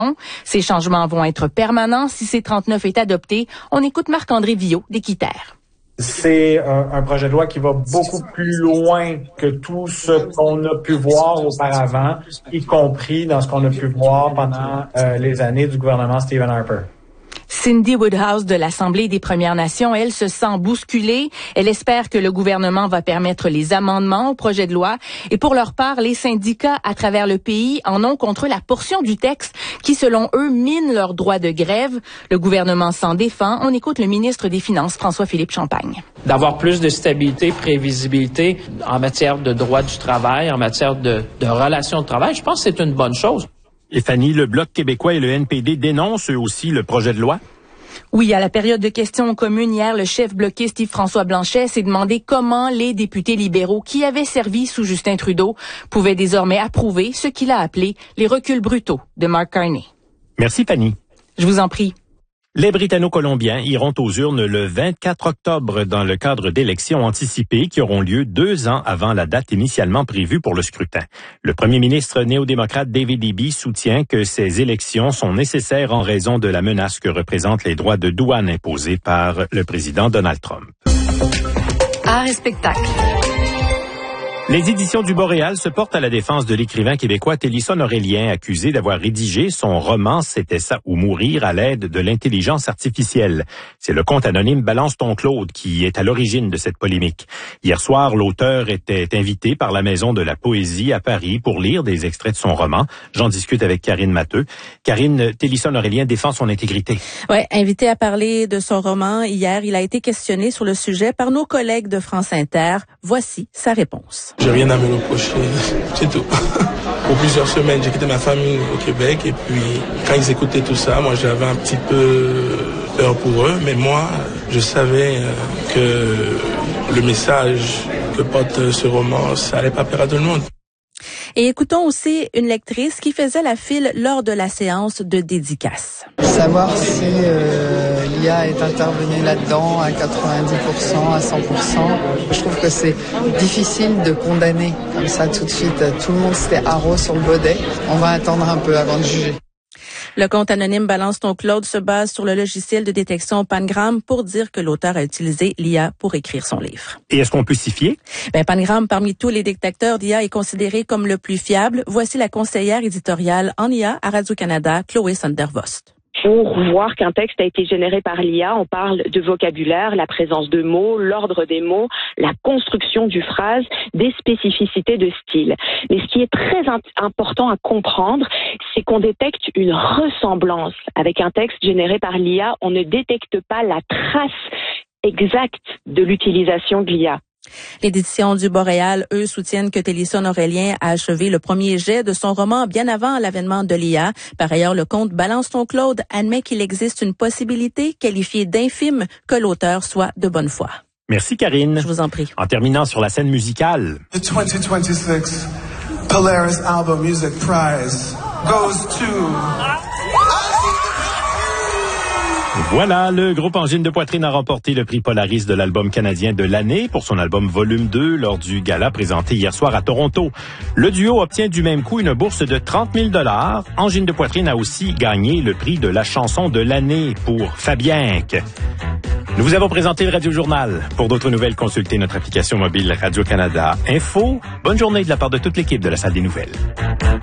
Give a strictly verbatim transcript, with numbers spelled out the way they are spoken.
Ces changements vont être permanents si C trente-neuf est adopté. On écoute Marc-André Villot d'Équiterre. C'est un, un projet de loi qui va beaucoup plus loin que tout ce qu'on a pu voir auparavant, y compris dans ce qu'on a pu voir pendant euh, les années du gouvernement Stephen Harper. Cindy Woodhouse de l'Assemblée des Premières Nations, elle se sent bousculée. Elle espère que le gouvernement va permettre les amendements au projet de loi. Et pour leur part, les syndicats à travers le pays en ont contre la portion du texte qui, selon eux, mine leur droit de grève. Le gouvernement s'en défend. On écoute le ministre des Finances, François-Philippe Champagne. D'avoir plus de stabilité, prévisibilité en matière de droit du travail, en matière de, de relations de travail, je pense que c'est une bonne chose. Et Fanny, le Bloc québécois et le N P D dénoncent eux aussi le projet de loi? Oui, à la période de questions communes hier, le chef bloquiste Yves-François Blanchet s'est demandé comment les députés libéraux qui avaient servi sous Justin Trudeau pouvaient désormais approuver ce qu'il a appelé les reculs brutaux de Mark Carney. Merci Fanny. Je vous en prie. Les Britanno-Colombiens iront aux urnes le vingt-quatre octobre dans le cadre d'élections anticipées qui auront lieu deux ans avant la date initialement prévue pour le scrutin. Le premier ministre néo-démocrate David Eby soutient que ces élections sont nécessaires en raison de la menace que représentent les droits de douane imposés par le président Donald Trump. Art et spectacle. Les éditions du Boréal se portent à la défense de l'écrivain québécois Télisson Aurélien, accusé d'avoir rédigé son roman « C'était ça ou mourir » à l'aide de l'intelligence artificielle. C'est le conte anonyme Balance ton Claude qui est à l'origine de cette polémique. Hier soir, l'auteur était invité par la Maison de la Poésie à Paris pour lire des extraits de son roman. J'en discute avec Karine Matteux. Karine, Télisson Aurélien défend son intégrité. Ouais, invité à parler de son roman hier, il a été questionné sur le sujet par nos collègues de France Inter. Voici sa réponse. J'ai rien à me reprocher, c'est tout. Pour plusieurs semaines, j'ai quitté ma famille au Québec et puis quand ils écoutaient tout ça, moi j'avais un petit peu peur pour eux, mais moi je savais que le message que porte ce roman, ça allait pas plaire à tout le monde. Et écoutons aussi une lectrice qui faisait la file lors de la séance de dédicace. Savoir si euh, l'I A est intervenue là-dedans à quatre-vingt-dix pour cent, à cent pour cent. Je trouve que c'est difficile de condamner comme ça tout de suite. Tout le monde s'était haro sur le baudet. On va attendre un peu avant de juger. Le compte anonyme Balance ton Claude se base sur le logiciel de détection Pangram pour dire que l'auteur a utilisé l'I A pour écrire son livre. Et est-ce qu'on peut s'y fier? Ben, Pangram, parmi tous les détecteurs d'I A, est considéré comme le plus fiable. Voici la conseillère éditoriale en I A à Radio-Canada, Chloé Sondervost. Pour voir qu'un texte a été généré par l'I A, on parle de vocabulaire, la présence de mots, l'ordre des mots, la construction du phrase, des spécificités de style. Mais ce qui est très important à comprendre, c'est qu'on détecte une ressemblance avec un texte généré par l'I A. On ne détecte pas la trace exacte de l'utilisation de l'I A. L'édition du Boréal, eux, soutiennent que Télisson Aurélien a achevé le premier jet de son roman bien avant l'avènement de l'I A. Par ailleurs, le conte Balance ton Claude admet qu'il existe une possibilité qualifiée d'infime que l'auteur soit de bonne foi. Merci Karine. Je vous en prie. En terminant sur la scène musicale. The twenty twenty-six Polaris Album Music Prize goes to... Voilà, le groupe Angine de Poitrine a remporté le prix Polaris de l'album canadien de l'année pour son album Volume deux lors du gala présenté hier soir à Toronto. Le duo obtient du même coup une bourse de trente mille dollars. Angine de Poitrine a aussi gagné le prix de la chanson de l'année pour Fabienque. Nous vous avons présenté le Radio Journal. Pour d'autres nouvelles, consultez notre application mobile Radio-Canada Info. Bonne journée de la part de toute l'équipe de la Salle des Nouvelles.